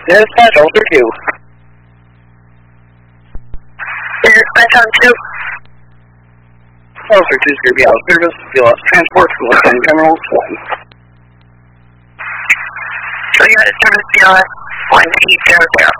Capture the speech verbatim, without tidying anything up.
Dispatch, Ulster two. Dispatch on two. Ulster two is going to be out of service. You lost transport to Lieutenant General one. So you got a service B L S one eight zero zero.